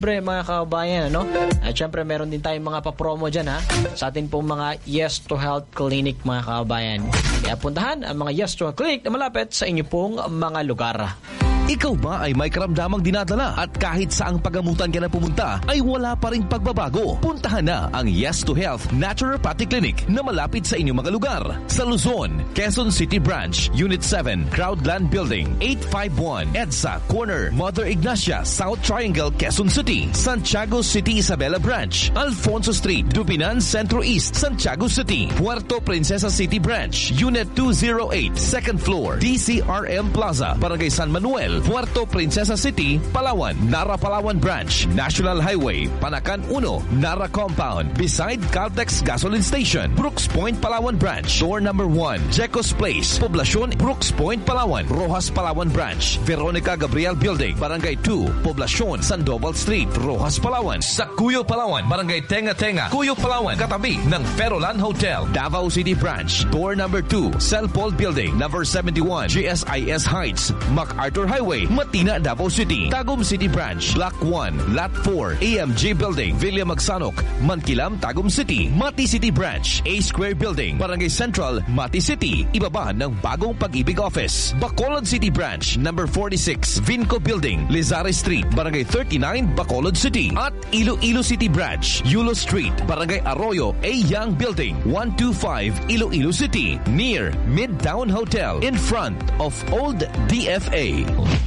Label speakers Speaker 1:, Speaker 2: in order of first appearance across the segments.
Speaker 1: Siyempre mga kabayan, ano? At syempre meron din tayong mga papromo dyan, ha? Sa atin pong mga Yes to Health Clinic, mga kabayan. Kaya puntahan ang mga Yes to Health Clinic na malapit sa inyo pong mga lugar.
Speaker 2: Ikaw ba ay may karamdamang dinadala at kahit saang pagamutan ka na pumunta ay wala pa ring pagbabago? Puntahan na ang Yes to Health Naturopathic Clinic na malapit sa inyong mga lugar. Sa Luzon, Quezon City Branch, Unit 7, Crowdland Building, 851, EDSA Corner, Mother Ignacia, South Triangle, Quezon City. Santiago City Isabela Branch, Alfonso Street, Dupinan Centro East, Santiago City. Puerto Princesa City Branch, Unit 208, second floor, DCRM Plaza, Barangay San Manuel, Puerto Princesa City, Palawan. Nara Palawan Branch, National Highway, Panacan 1, Nara Compound, beside Caltex Gasoline Station. Brooks Point Palawan Branch, door number 1, Jecos Place, Poblacion, Brooks Point Palawan. Rojas Palawan Branch, Veronica Gabriel Building, Barangay 2, Poblacion, Sandoval Street, Rojas Palawan. Sa Cuyo Palawan, Barangay Tenga Tenga, Cuyo Palawan, katabi ng Ferolan Hotel. Davao City Branch, door number 2, Celpol Building, number 71, GSIS Heights, MacArthur Highway, Matina, Davao City. Tagum City Branch, Block 1, Lot 4, AMG Building, Villa Magsanok, Mankilam, Tagum City. Mati City Branch, A Square Building, Barangay Central, Mati City, ibaba ng Bagong Pag-ibig Office. Bacolod City Branch, number 46, Vinco Building, Lizare Street, Barangay 39, Bacolod City. At Iloilo City Branch, Yulo Street, Barangay Arroyo, A Young Building, 125, Iloilo City, near Midtown Hotel, in front of Old DFA.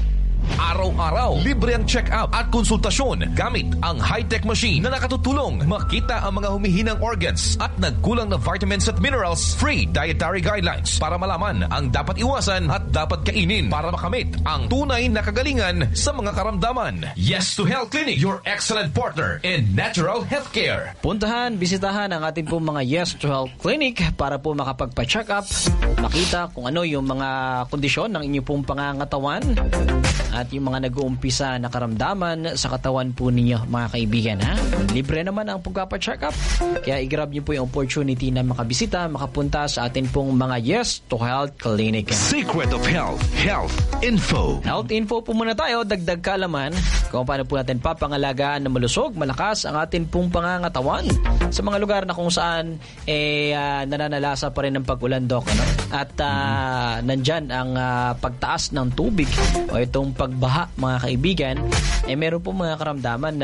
Speaker 2: Araw-araw, libre ang check-up at konsultasyon gamit ang high-tech machine na nakatutulong makita ang mga humihinang organs at nagkulang na vitamins at minerals. Free dietary guidelines para malaman ang dapat iwasan at dapat kainin para makamit ang tunay na kagalingan sa mga karamdaman. Yes to Health Clinic, your excellent partner in natural healthcare.
Speaker 1: Puntahan, bisitahan ang ating pong mga Yes to Health Clinic para po makapagpa-check up, makita kung ano yung mga kondisyon ng inyong pong pangangatawan at yung mga nag-uumpisa na karamdaman sa katawan po ninyo, mga kaibigan, ha? Libre naman ang pagpapa-check up. Kaya i-grab niyo po yung opportunity na makabisita, makapunta sa atin pong mga Yes to Health Clinic.
Speaker 2: Secret of Health, Health Info.
Speaker 1: Health Info po muna tayo, dagdag kaalaman kung paano po natin papangalagaan na malusog, malakas ang atin pong pangangatawan sa mga lugar na kung saan nananalasa pa rin ng pag-ulan, Doc, ano? At nandyan ang pagtaas ng tubig o itong pagbaha, mga kaibigan, meron po mga karamdaman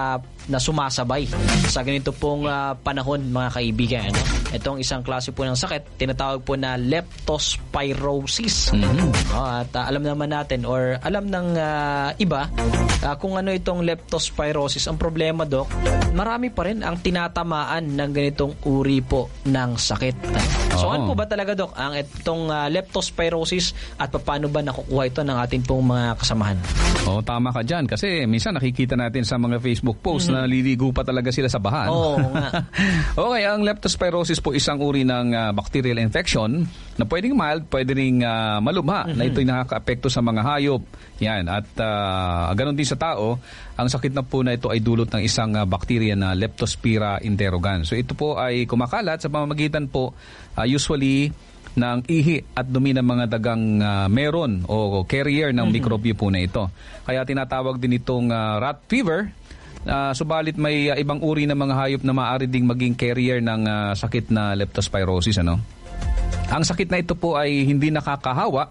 Speaker 1: na sumasabay sa ganito pong panahon, mga kaibigan, ano? Itong isang klase po ng sakit, tinatawag po na leptospirosis. At alam naman natin or alam ng iba kung ano itong leptospirosis. Ang problema, Doc, marami pa rin ang tinatamaan ng ganitong uri po ng sakit. So ano po ba talaga, Doc, ang itong leptospirosis at paano ba nakukuha ito ng ating pong mga kasamahan?
Speaker 3: Tama ka dyan. Kasi minsan nakikita natin sa mga Facebook posts na naliligo pa talaga sila sa baha.
Speaker 1: Nga.
Speaker 3: Okay, ang leptospirosis po isang uri ng bacterial infection na pwedeng mild, pwedeng malubha na ito'y nakaka-apekto sa mga hayop. Yan. At ganoon din sa tao, ang sakit na po na ito ay dulot ng isang bacteria na Leptospira interrogans. So ito po ay kumakalat sa pamamagitan po usually ng ihi at dumi ng mga dagang meron o carrier ng mikrobyo po na ito. Kaya tinatawag din itong rat fever. Subalit may ibang uri ng mga hayop na maaari ding maging carrier ng sakit na leptospirosis. Ang sakit na ito po ay hindi nakakahawa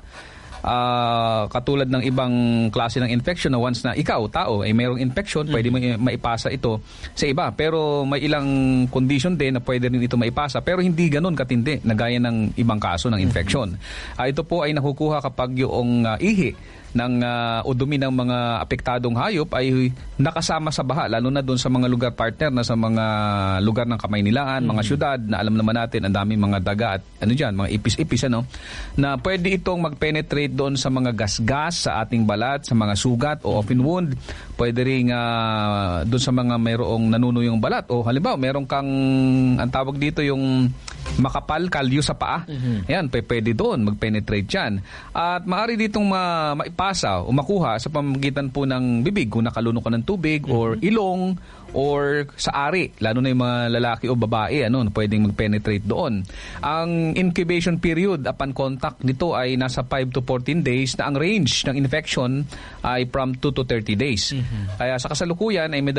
Speaker 3: katulad ng ibang klase ng infection na once na ikaw, tao, ay mayroong infection, pwede mo maipasa ito sa iba. Pero may ilang condition din na pwede rin ito maipasa. Pero hindi ganun katindi na gaya ng ibang kaso ng infection. Ito po ay nakukuha kapag yung ihi ng o dumi ng mga apektadong hayop ay nakasama sa baha, lalo na doon sa mga lugar partner na sa mga lugar ng Kamaynilaan, mga syudad na alam naman natin ang daming mga daga at mga ipis-ipis na pwede itong mag-penetrate doon sa mga gasgas sa ating balat, sa mga sugat o open wound. Pwede rin doon sa mga mayroong nanunuyong balat o halimbawa mayroong kang ang tawag dito yung makapal, kalyo sa paa. Yan, pwede doon mag-penetrate yan. At maaari ditong maipasa o makuha sa pamamagitan po ng bibig kung nakalunok ka ng tubig or ilong or sa ari, lalo na yung mga lalaki o babae, pwedeng mag-penetrate doon. Ang incubation period upon contact nito ay nasa 5 to 14 days na ang range ng infection ay from 2 to 30 days. Kaya sa kasalukuyan ay may